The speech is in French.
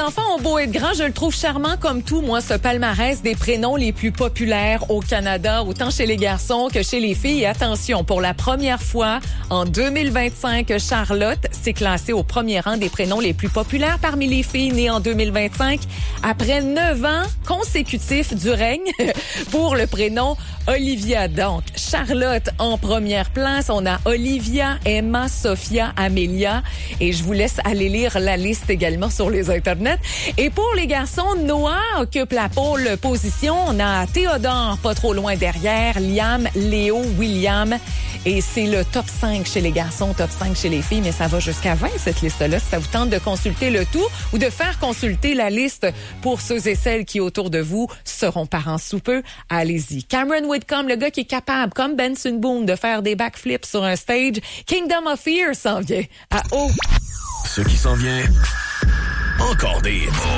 enfants ont beau être grands, je le trouve charmant comme tout, moi, ce palmarès des prénoms les plus populaires au Canada, autant chez les garçons que chez les filles. Et attention, pour la première fois, en 2025, Charlotte s'est classée au premier rang des prénoms les plus populaires parmi les filles nées en 2025, après 9 ans consécutifs du règne pour le prénom Olivia. Donc, Charlotte en première place. On a Olivia, Emma, Sophia, Amelia. Et je vous laisse aller lire la liste également sur les internets. Et pour les garçons, Noah occupe la pole position. On a Théodore pas trop loin derrière, Liam, Léo, William. Et c'est le top 5 chez les garçons, top 5 chez les filles, mais ça va jusqu'à 20 cette liste-là. Si ça vous tente de consulter le tout ou de faire consulter la liste pour ceux et celles qui autour de vous seront parents sous peu, allez-y. Cameron Whitcomb, le gars qui est capable, comme Benson Boone, de faire des backflips sur un stage. Kingdom of Fear s'en vient à haut. Ce qui s'en vient, encore des